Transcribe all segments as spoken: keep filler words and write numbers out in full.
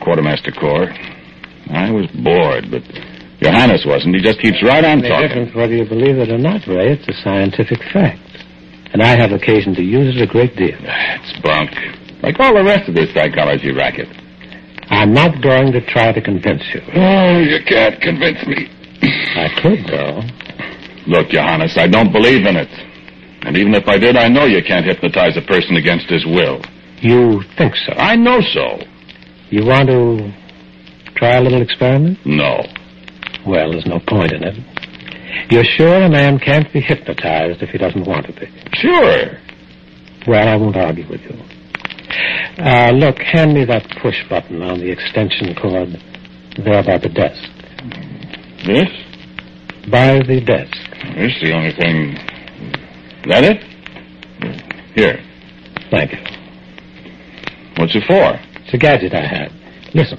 Quartermaster Corps. I was bored, but Johannes wasn't. He just keeps right on the talking. The difference whether you believe it or not, Ray, it's a scientific fact. And I have occasion to use it a great deal. It's bunk. Like all the rest of this psychology racket. I'm not going to try to convince you. Oh, you can't convince me. I could, though. Look, Johannes, I don't believe in it. And even if I did, I know you can't hypnotize a person against his will. You think so? I know so. You want to try a little experiment? No. Well, there's no point in it. You're sure a man can't be hypnotized if he doesn't want to be? Sure. Well, I won't argue with you. Uh, look, hand me that push button on the extension cord there by the desk. This? By the desk. This is the only thing... That it? Here. Thank you. What's it for? It's a gadget I had. Listen.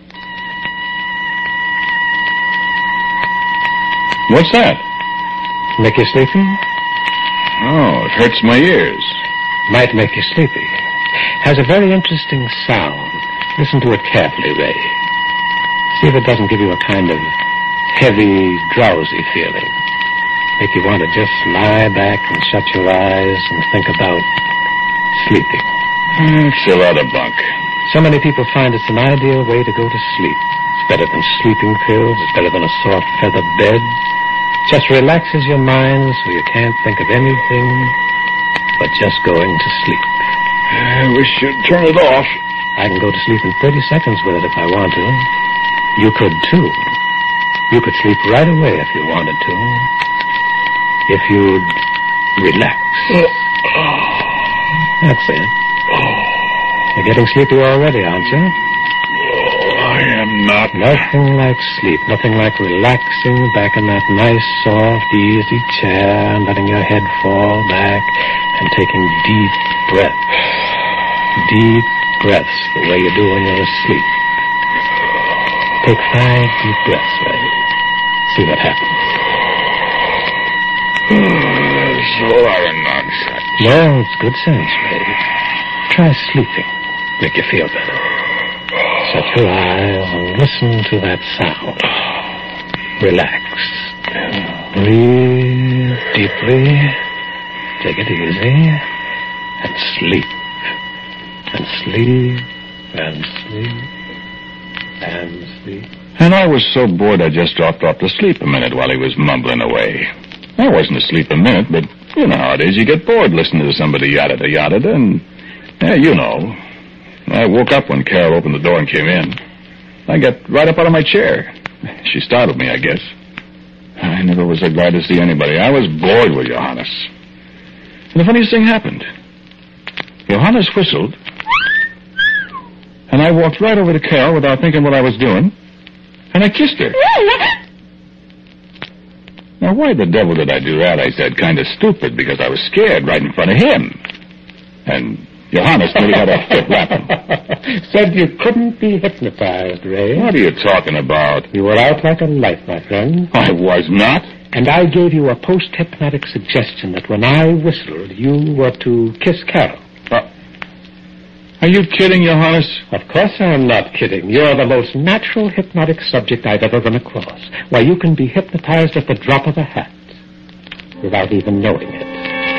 What's that? Make you sleepy? Oh, it hurts my ears. Might make you sleepy. Has a very interesting sound. Listen to it carefully, Ray. See if it doesn't give you a kind of heavy, drowsy feeling. Make you want to just lie back and shut your eyes and think about sleeping. It's a lot of bunk. So many people find it's an ideal way to go to sleep. It's better than sleeping pills. It's better than a soft feather bed. Just relaxes your mind so you can't think of anything but just going to sleep. I wish you'd turn it off. I can go to sleep in thirty seconds with it if I want to. You could, too. You could sleep right away if you wanted to. If you'd relax. That's it. You're getting sleepy already, aren't you? I am not. Nothing like sleep. Nothing like relaxing back in that nice, soft, easy chair and letting your head fall back and taking deep breaths. Deep breaths the way you do when you're asleep. Take five deep breaths, Ray. See what happens. It's a lot of nonsense. No, it's good sense, Ray. Try sleeping. Make you feel better. Shut your eyes and listen to that sound. Relax. Breathe deeply. Take it easy. And sleep. And sleep. And sleep. And sleep. And I was so bored I just dropped off to sleep a minute while he was mumbling away. I wasn't asleep a minute, but you know how it is. You get bored listening to somebody yada yada, and, yeah, you know. I woke up when Carol opened the door and came in. I got right up out of my chair. She startled me, I guess. I never was so glad to see anybody. I was bored with Johannes. And the funniest thing happened. Johannes whistled, and I walked right over to Carol without thinking what I was doing, and I kissed her. Now, why the devil did I do that? I said, kind of stupid, because I was scared right in front of him. And Johannes nearly had a fit rapping. Said you couldn't be hypnotized, Ray. What are you talking about? You were out like a light, my friend. I was not. And I gave you a post-hypnotic suggestion that when I whistled, you were to kiss Carol. Uh, are you kidding, Johannes? Of course I'm not kidding. You're the most natural hypnotic subject I've ever run across. Why, you can be hypnotized at the drop of a hat without even knowing it.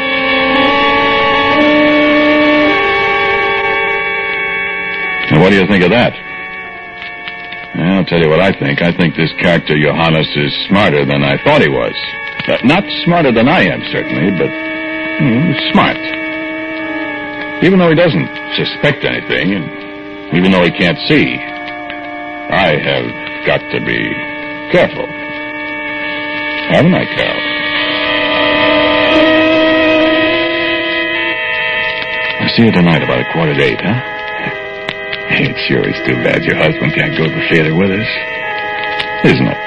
Now, what do you think of that? Well, I'll tell you what I think. I think this character Johannes is smarter than I thought he was. Uh, not smarter than I am, certainly, but mm, smart. Even though he doesn't suspect anything, and even though he can't see, I have got to be careful. Haven't I, Carol? I'll see you tonight about a quarter to eight, huh? It sure is too bad your husband can't go to the theater with us, isn't it?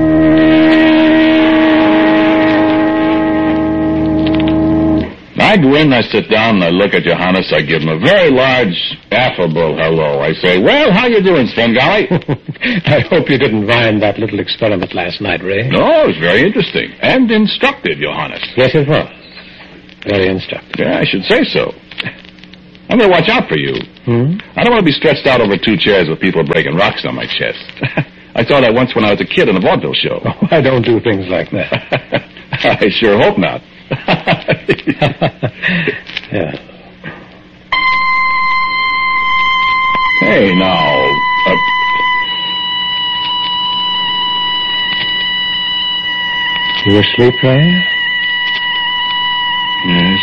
I go in, I sit down, and I look at Johannes. I give him a very large, affable hello. I say, well, how you doing, Svengali? I hope you didn't mind that little experiment last night, Ray. No, it was very interesting and instructive, Johannes. Yes, it was. Very instructive. Yeah, I should say so. I'm going to watch out for you. Hmm? I don't want to be stretched out over two chairs with people breaking rocks on my chest. I saw that once when I was a kid in a vaudeville show. Oh, I don't do things like that. I sure hope not. Yeah. Hey, now. Uh, You asleep, Ray? yes.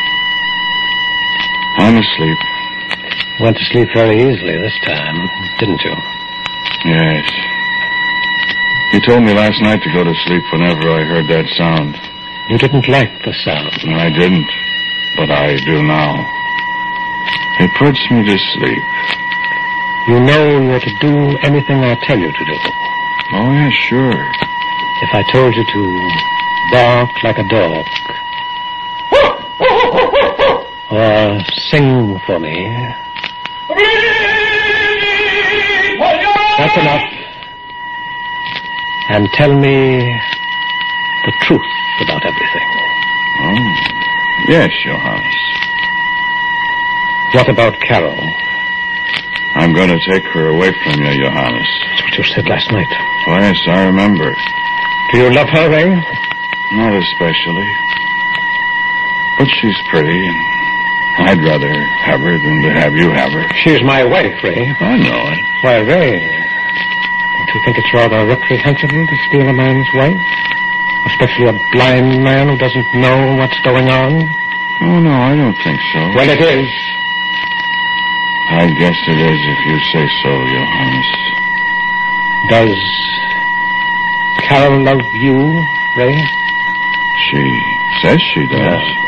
I'm asleep. Went to sleep very easily this time, didn't you? Yes. You told me last night to go to sleep whenever I heard that sound. You didn't like the sound. I didn't, but I do now. It puts me to sleep. You know you're to do anything I tell you to do. Oh, yeah, sure. If I told you to bark like a dog, or sing for me, that's enough. And tell me the truth about everything. Oh, yes, Johannes. What about Carol? I'm going to take her away from you, Johannes. That's what you said last night. Oh, yes, I remember. Do you love her, Ray? Not especially. But she's pretty, and I'd rather have her than to have you have her. She's my wife, Ray. I know it. Why, Ray, don't you think it's rather reprehensible to steal a man's wife? Especially a blind man who doesn't know what's going on? Oh, no, I don't think so. Well, it is. I guess it is if you say so, Johannes. Does Carol love you, Ray? She says she does. No.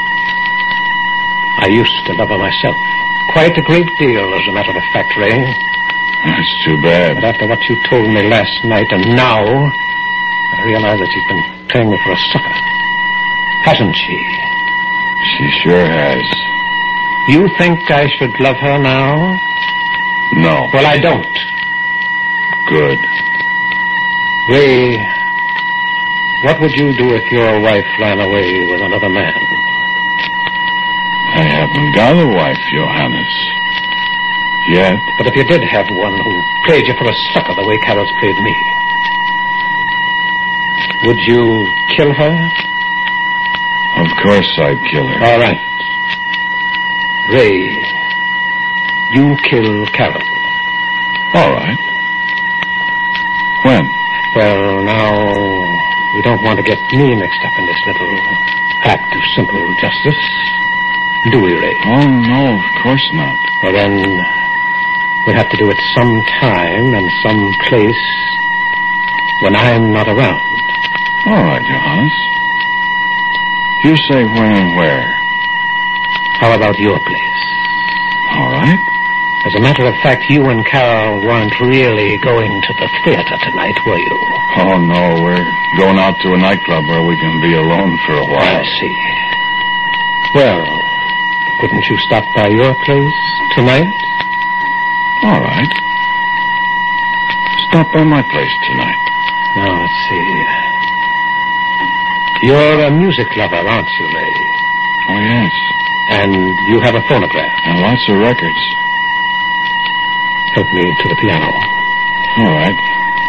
I used to love her myself. Quite a great deal, as a matter of fact, Ray. That's too bad. But after what you told me last night and now, I realize that she's been playing me for a sucker. Hasn't she? She sure has. You think I should love her now? No. Well, I don't. Good. Ray, what would you do if your wife ran away with another man? I haven't got a wife, Johannes. Yet. But if you did have one who played you for a sucker the way Carol's played me, would you kill her? Of course I'd kill her. All right. Ray, you kill Carol. All right. When? Well, now, we don't want to get me mixed up in this little act of simple justice, do we, Ray? Oh, no, of course not. Well, then, we'll have to do it some time and some place when I'm not around. All right, Johannes. You say when and where. How about your place? All right. As a matter of fact, you and Carol weren't really going to the theater tonight, were you? Oh, no, we're going out to a nightclub where we can be alone for a while. I see. Well, couldn't you stop by your place tonight? All right. Stop by my place tonight. Now, let's see. You're a music lover, aren't you, Ray? Oh, yes. And you have a phonograph. And lots of records. Help me to the piano. All right.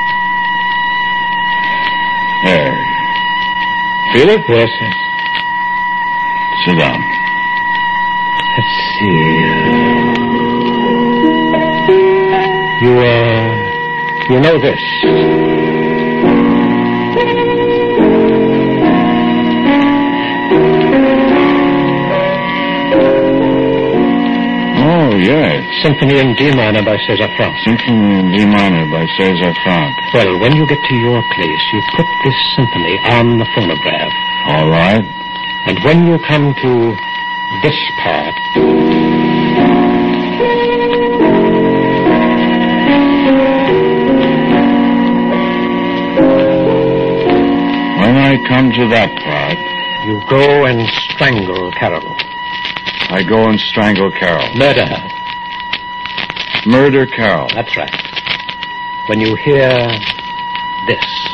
There. Feel it? Yes, yes. Sit down. Let's see. You, uh, you know this. Oh, yes. Symphony in D minor by César Franck. Symphony in D minor by César Franck. Well, when you get to your place, you put this symphony on the phonograph. All right. And when you come to this part, when I come to that part, you go and strangle Carol. I go and strangle Carol. Murder her. Murder Carol. That's right. When you hear this.